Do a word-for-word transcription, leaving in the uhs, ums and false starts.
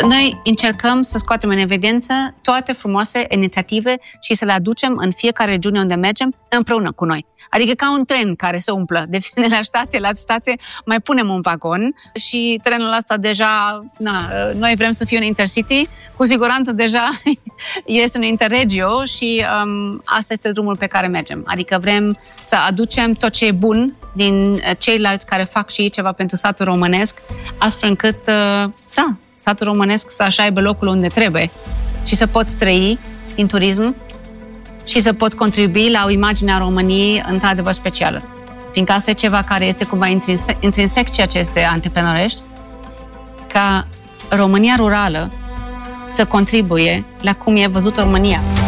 Noi încercăm să scoatem în evidență toate frumoase inițiative și să le aducem în fiecare regiune unde mergem împreună cu noi. Adică ca un tren care se umplă, de la stație la stație mai punem un vagon și trenul ăsta deja, na, noi vrem să fie un intercity, cu siguranță deja este un interregio și um, asta este drumul pe care mergem. Adică vrem să aducem tot ce e bun din ceilalți care fac și ceva pentru satul românesc, astfel încât, uh, da, satul românesc să-și aibă locul unde trebuie și să pot trăi din turism și să pot contribui la o imagine a României într-adevăr specială. Fiindcă asta e ceva care este cumva intrinsec, intrinsec ceea ce este antreprenorești, ca România rurală să contribuie la cum e văzută România.